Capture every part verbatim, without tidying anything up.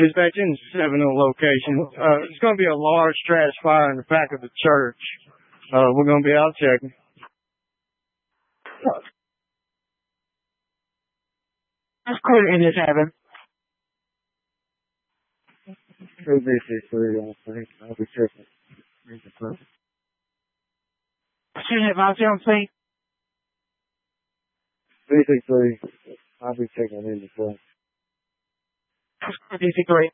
Dispatch in seven location. Uh, it's going to be a large trash fire in the back of the church. Uh, we're going to be out checking. That's clear in this heaven. three B C three, I'll be checking. Student advice on scene. B C three, I'll be checking in the front. That's clear, D C three.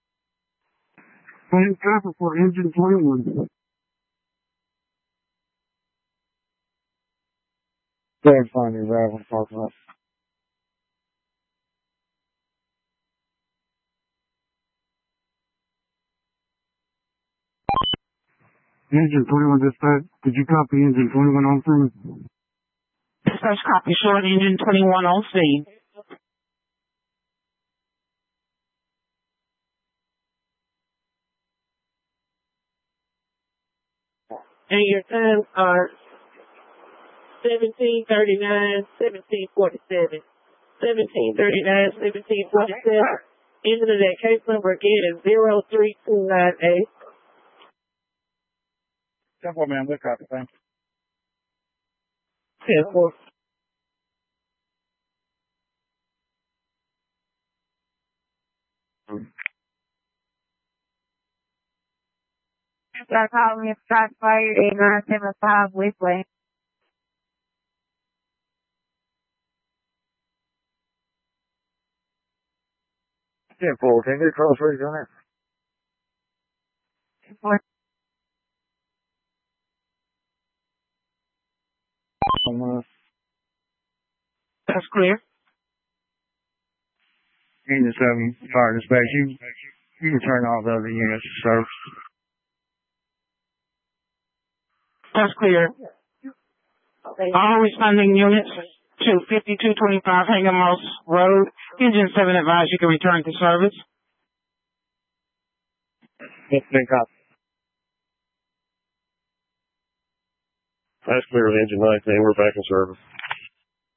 Same traffic for engine twenty-one. Can't find any rattling parking lot. Engine twenty-one dispatch, did you copy engine twenty-one on scene? Dispatch copy, short engine twenty-one on scene. And your times are seventeen thirty-nine, seventeen forty-seven. seventeen thirty-nine, seventeen forty-seven. Engine of that case number again is zero three two nine eight. ten four, ma'am, good copy, thank you. ten four. Start calling me Strike Fire eight nine seven five Westway. ten four, can you get cross reads on that? Four. Um, uh, That's clear. Engine seven, fire dispatch, you, you can turn off the other units to service. That's clear. All responding units to fifty-two twenty-five Hingham Ross Road. Engine seven advise you can return to service. Yes, big copy. That's clear with engine nineteen. We're back in service.